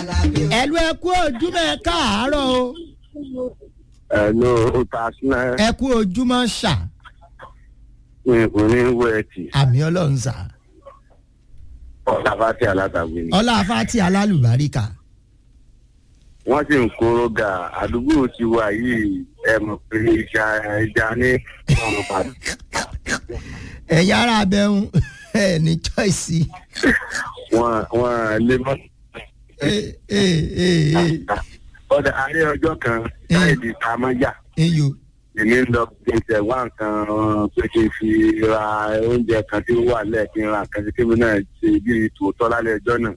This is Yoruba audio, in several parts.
ẹ̀lú ẹ kú ojúmọ́ ẹ káàárọ̀ o. ẹ̀lú òtásínà. ẹ kú ojúmọ́ ṣá. oníwẹ̀ẹ́tì. àmì ọlọ́run sà. ọ̀làfàtì alátàgbé ni. ọláfàtì alálùbáríkà. wọ́n sì ń kóró ga àdúgbò ti wà yìí mọ̀ pé ìjà ní ọ̀rọ̀ padà. ẹ̀yà ara abẹ́hùn ẹ̀ ní choice. wọ́n lé mọ́. ọ̀dà àárẹ̀ ọjọ́ kan káyọ̀dé ta máa yà. eyo. èmi ń lọ gbèsè wá nǹkan pé kí n fi ra oúnjẹ kan tí ó wà lẹ́ẹ̀kí n ra nǹkan tí kébì náà ṣe bí tòótọ́ lálẹ́ ọjọ́ náà.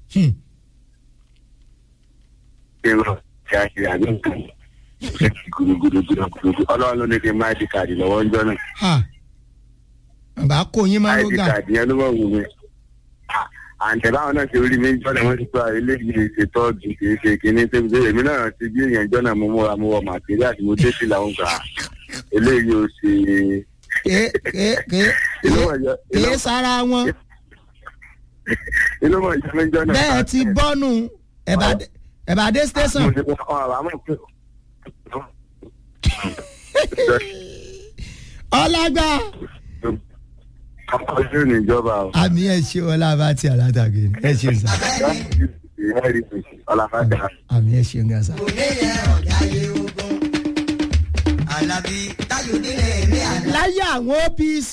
kí n lọ ṣe àṣírí àgbẹ̀ nǹkan gudugudu ọlọ́run ló ní kí n máa di káàdì lọ́wọ́ ọjọ́ náà. bàbá kò yín máa ń id káàdì yẹn ló mọ̀ wù mí. àǹtẹ̀ báwọn náà ṣe orí mi jọ́nà wọ́n ti gba eléyìí ṣètò ọ̀gbìn kì í ṣe kínní tẹ́bi èmi náà ti bí èèyàn jọ́nà mo múra mo wọ màtírí àti mo dé sí làwọn gbà eléyìí ò ṣe. kèé sára wọn. inú mọ̀ ìjọba jọ́nà. bẹ́ẹ̀ ti bọ́nu ẹ̀bàdé station. ọlágbá. ọjọ́ ní ìjọba o. àmì ẹ̀ ṣe ọláfàtì alátàgbé ẹ̀ ṣe sà. àmì ẹ̀ ṣe ń ga sà. láyé àwọn OPC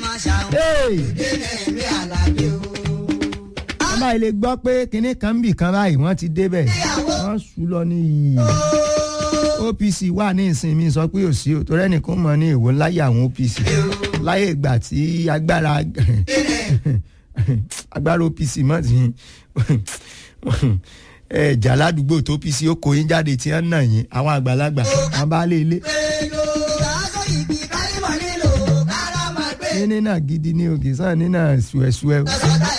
wọ́n báyìí lè gbọ́ pé kinní kan ń bì kan báyìí wọ́n ti débẹ̀ wọ́n sùn lọ ní yìí. OPC wà ní ìsinmi sọ pé òsì ò torí ẹnìkan mọ̀ ní èwo láyé àwọn OPC láyé ìgbà tí agbára OPC mọ̀ sí ẹ̀jà ládùúgbò tó OPC ó kó yín jáde tí wọ́n nà yín àwọn àgbàlagbà wọn bá lé ilé. nínú náà gidi ní òkè sàn nínú ṣùẹ̀ṣùẹ̀.